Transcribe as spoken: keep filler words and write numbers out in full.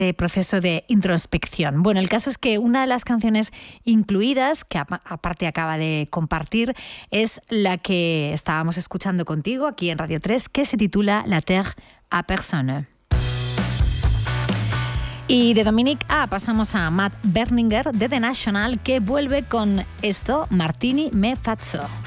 proceso de introspección. Bueno, el caso es que una de las canciones incluidas, que aparte acaba de compartir, es la que estábamos escuchando contigo aquí en Radio tres, que se titula La Terre à Personne. Y de Dominic A pasamos a Matt Berninger de The National, que vuelve con esto, Martini me faccio.